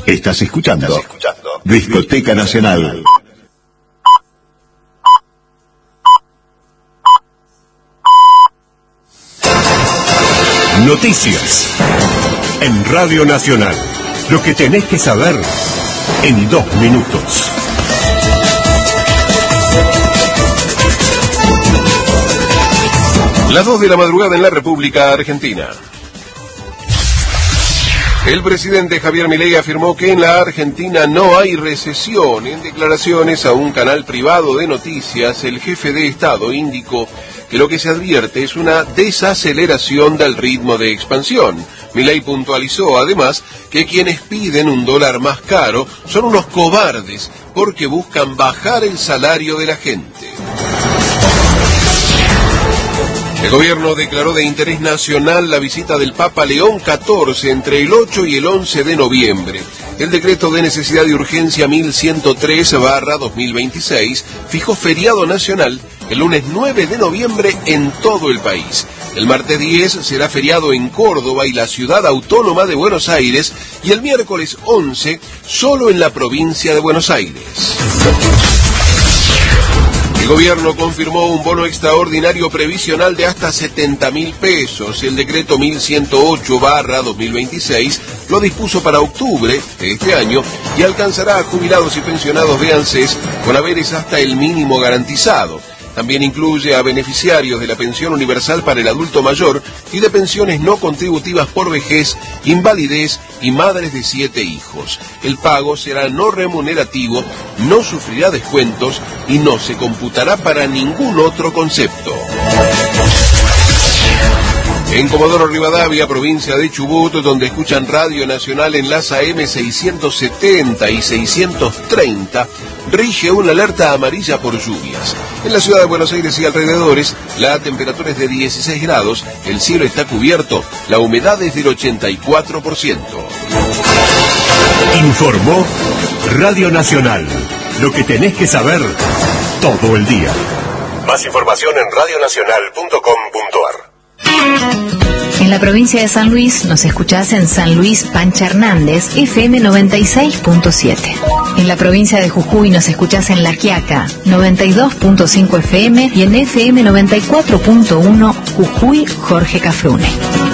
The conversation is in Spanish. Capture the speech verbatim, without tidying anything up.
Estás escuchando, Estás escuchando Discoteca Nacional. Noticias en Radio Nacional. Lo que tenés que saber en dos minutos. Las dos de la madrugada en la República Argentina. El presidente Javier Milei afirmó que en la Argentina no hay recesión. En declaraciones a un canal privado de noticias, el jefe de Estado indicó que lo que se advierte es una desaceleración del ritmo de expansión. Milei puntualizó además que quienes piden un dólar más caro son unos cobardes porque buscan bajar el salario de la gente. El gobierno declaró de interés nacional la visita del Papa León catorce entre el ocho y el once de noviembre. El decreto de necesidad de urgencia mil ciento tres barra dos mil veintiséis fijó feriado nacional el lunes nueve de noviembre en todo el país. El martes diez será feriado en Córdoba y la ciudad autónoma de Buenos Aires y el miércoles once solo en la provincia de Buenos Aires. El gobierno confirmó un bono extraordinario previsional de hasta setenta mil pesos. El decreto mil ciento ocho barra dos mil veintiséis lo dispuso para octubre de este año y alcanzará a jubilados y pensionados de ANSES con haberes hasta el mínimo garantizado. También incluye a beneficiarios de la pensión universal para el adulto mayor y de pensiones no contributivas por vejez, invalidez y madres de siete hijos. El pago será no remunerativo, no sufrirá descuentos y no se computará para ningún otro concepto. En Comodoro Rivadavia, provincia de Chubut, donde escuchan Radio Nacional en las A M seiscientos setenta y seiscientos treinta, rige una alerta amarilla por lluvias. En la ciudad de Buenos Aires y alrededores, la temperatura es de dieciséis grados, el cielo está cubierto, la humedad es del ochenta y cuatro por ciento. Informó Radio Nacional. Lo que tenés que saber todo el día. Más información en radio nacional punto com punto ar. En la provincia de San Luis nos escuchás en San Luis Pancha Hernández, F M noventa y seis punto siete. En la provincia de Jujuy nos escuchás en La Quiaca, noventa y dos punto cinco F M y en F M noventa y cuatro punto uno Jujuy Jorge Cafrune.